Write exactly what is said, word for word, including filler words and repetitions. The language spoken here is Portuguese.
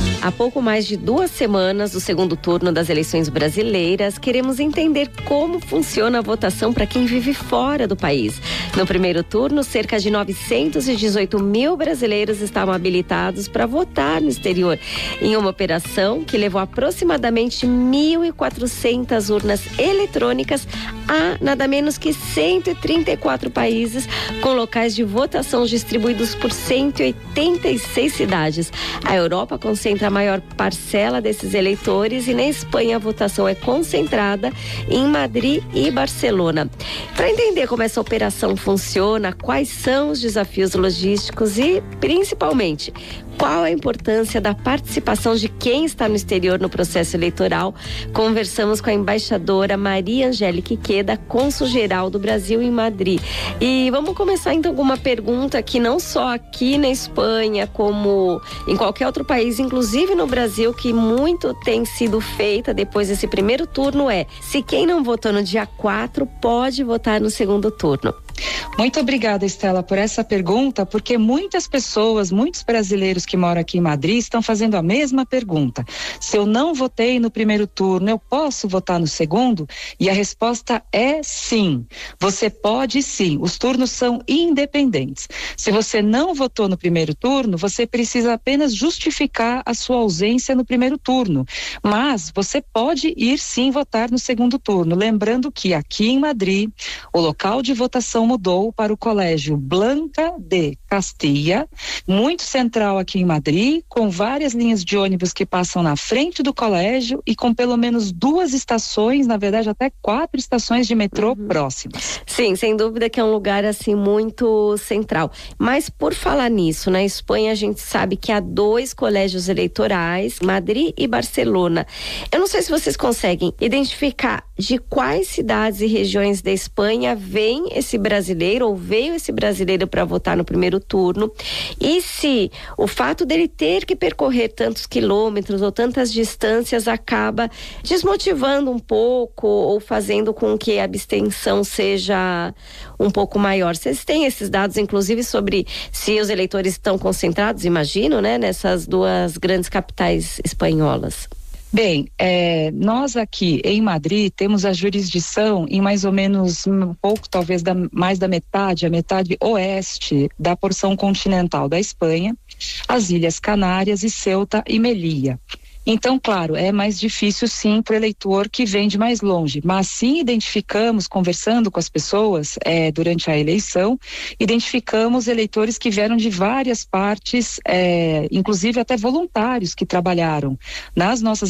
Há pouco mais de duas semanas do segundo turno das eleições brasileiras, queremos entender como funciona a votação para quem vive fora do país. No primeiro turno, cerca de novecentos e dezoito mil brasileiros estavam habilitados para votar no exterior, em uma operação que levou aproximadamente mil e quatrocentas urnas eletrônicas a nada menos que cento e trinta e quatro países, com locais de votação distribuídos por cento e oitenta e seis cidades. A Europa concentra a maior parcela desses eleitores e na Espanha a votação é concentrada em Madrid e Barcelona. Para entender como essa operação funciona, quais são os desafios logísticos e, principalmente, qual a importância da participação de quem está no exterior no processo eleitoral, conversamos com a embaixadora Maria Angélica Iqueda, cônsul-geral do Brasil em Madrid. E vamos começar então com uma pergunta que não só aqui na Espanha, como em qualquer outro país, inclusive no Brasil, que muito tem sido feita depois desse primeiro turno, é: se quem não votou no dia quatro pode votar no segundo turno? Muito obrigada, Estela, por essa pergunta, porque muitas pessoas, muitos brasileiros que moram aqui em Madrid estão fazendo a mesma pergunta. Se eu não votei no primeiro turno, eu posso votar no segundo? E a resposta é sim. Você pode sim. Os turnos são independentes. Se você não votou no primeiro turno, você precisa apenas justificar a sua ausência no primeiro turno. Mas você pode ir sim votar no segundo turno. Lembrando que aqui em Madrid, o local de votação mudou para o Colégio Blanca de Castilla, muito central aqui em Madrid, com várias linhas de ônibus que passam na frente do colégio e com pelo menos duas estações, na verdade até quatro estações de metrô uhum. próximas. Sim, sem dúvida que é um lugar assim muito central. Mas por falar nisso, na Espanha a gente sabe que há dois colégios eleitorais, Madrid e Barcelona. Eu não sei se vocês conseguem identificar de quais cidades e regiões da Espanha vem esse brasileiro ou veio esse brasileiro para votar no primeiro turno, e se o fato dele ter que percorrer tantos quilômetros ou tantas distâncias acaba desmotivando um pouco ou fazendo com que a abstenção seja um pouco maior. Vocês têm esses dados, inclusive, sobre se os eleitores estão concentrados, imagino, né, nessas duas grandes capitais espanholas? Bem, é, nós aqui em Madrid temos a jurisdição em mais ou menos um pouco, talvez da, mais da metade, a metade oeste da porção continental da Espanha, as Ilhas Canárias e Ceuta e Melilla. Então, claro, é mais difícil sim para o eleitor que vem de mais longe, mas sim identificamos, conversando com as pessoas é, durante a eleição, identificamos eleitores que vieram de várias partes, é, inclusive até voluntários que trabalharam nas nossas